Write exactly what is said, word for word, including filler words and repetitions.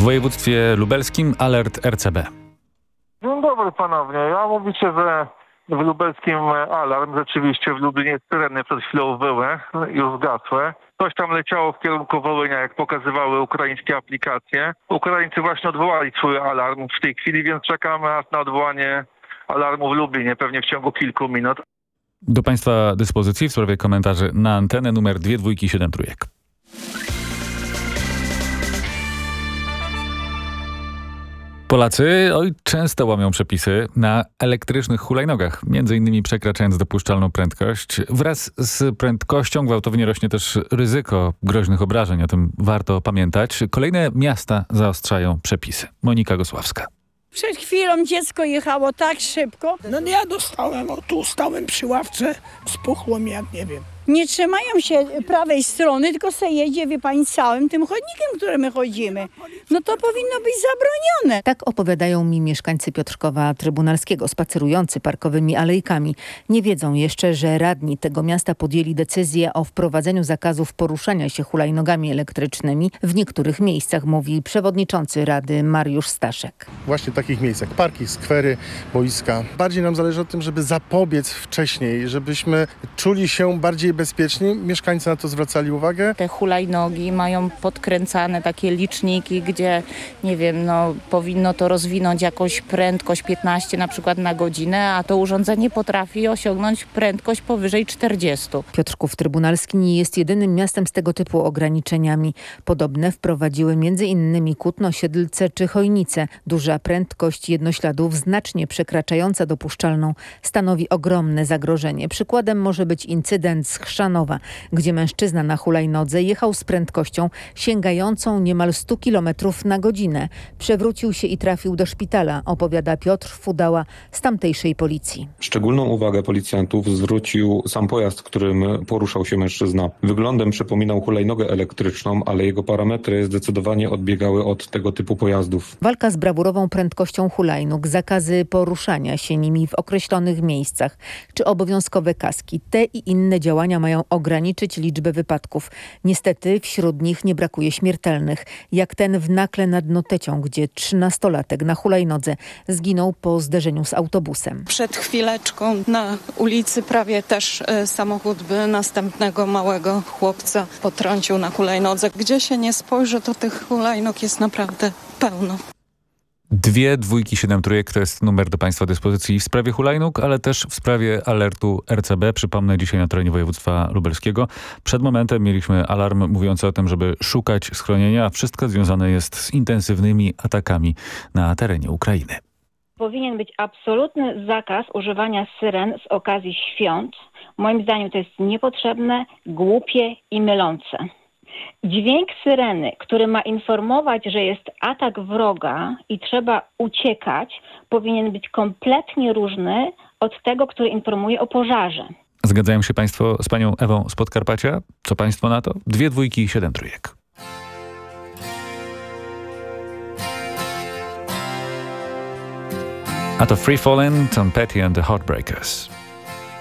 województwie lubelskim alert R C B. Dzień dobry ponownie. Ja mówicie, że w lubelskim alarm. Rzeczywiście w Lublinie syreny przed chwilą były, już zgasły. Coś tam leciało w kierunku Wołynia, jak pokazywały ukraińskie aplikacje. Ukraińcy właśnie odwołali swój alarm w tej chwili, więc czekamy aż na odwołanie alarmu w Lublinie, pewnie w ciągu kilku minut. Do Państwa dyspozycji w sprawie komentarzy na antenę numer dwie dwójki siedem trójek. Polacy oj, często łamią przepisy na elektrycznych hulajnogach, między innymi przekraczając dopuszczalną prędkość. Wraz z prędkością gwałtownie rośnie też ryzyko groźnych obrażeń, o tym warto pamiętać. Kolejne miasta zaostrzają przepisy. Monika Gosławska. Przed chwilą dziecko jechało tak szybko. No ja dostałem, o tu stałem przy ławce, spuchło mi jak nie wiem. Nie trzymają się prawej strony, tylko se jedzie, wie pani, całym tym chodnikiem, którym my chodzimy. No to powinno być zabronione. Tak opowiadają mi mieszkańcy Piotrkowa Trybunalskiego, spacerujący parkowymi alejkami. Nie wiedzą jeszcze, że radni tego miasta podjęli decyzję o wprowadzeniu zakazów poruszania się hulajnogami elektrycznymi w niektórych miejscach, mówi przewodniczący Rady Mariusz Staszek. Właśnie w takich miejscach, parki, skwery, boiska. Bardziej nam zależy o tym, żeby zapobiec wcześniej, żebyśmy czuli się bardziej bezpiecznie. Mieszkańcy na to zwracali uwagę. Te hulajnogi mają podkręcane takie liczniki, gdzie nie wiem, no powinno to rozwinąć jakąś prędkość piętnaście na przykład na godzinę, a to urządzenie potrafi osiągnąć prędkość powyżej czterdzieści. Piotrków Trybunalski nie jest jedynym miastem z tego typu ograniczeniami. Podobne wprowadziły między innymi Kutno, Siedlce czy Chojnice. Duża prędkość jednośladów, znacznie przekraczająca dopuszczalną, stanowi ogromne zagrożenie. Przykładem może być incydent z Chrzanowa, gdzie mężczyzna na hulajnodze jechał z prędkością sięgającą niemal sto kilometrów na godzinę. Przewrócił się i trafił do szpitala, opowiada Piotr Fudała z tamtejszej policji. Szczególną uwagę policjantów zwrócił sam pojazd, którym poruszał się mężczyzna. Wyglądem przypominał hulajnogę elektryczną, ale jego parametry zdecydowanie odbiegały od tego typu pojazdów. Walka z brawurową prędkością hulajnóg, zakazy poruszania się nimi w określonych miejscach, czy obowiązkowe kaski. Te i inne działania mają ograniczyć liczbę wypadków. Niestety wśród nich nie brakuje śmiertelnych, jak ten w Nakle nad Notecią, gdzie trzynastolatek na hulajnodze zginął po zderzeniu z autobusem. Przed chwileczką na ulicy prawie też samochód by następnego małego chłopca potrącił na hulajnodze. Gdzie się nie spojrzy, to tych hulajnóg jest naprawdę pełno. Dwie dwójki siedem trójek to jest numer do Państwa dyspozycji w sprawie hulajnóg, ale też w sprawie alertu R C B. Przypomnę, dzisiaj na terenie województwa lubelskiego. Przed momentem mieliśmy alarm mówiący o tym, żeby szukać schronienia. Wszystko związane jest z intensywnymi atakami na terenie Ukrainy. Powinien być absolutny zakaz używania syren z okazji świąt. Moim zdaniem to jest niepotrzebne, głupie i mylące. Dźwięk syreny, który ma informować, że jest atak wroga i trzeba uciekać, powinien być kompletnie różny od tego, który informuje o pożarze. Zgadzają się Państwo z panią Ewą z Podkarpacia? Co Państwo na to? Dwie dwójki, siedem trójek. A to Free Fallin', Tom Petty and the Heartbreakers.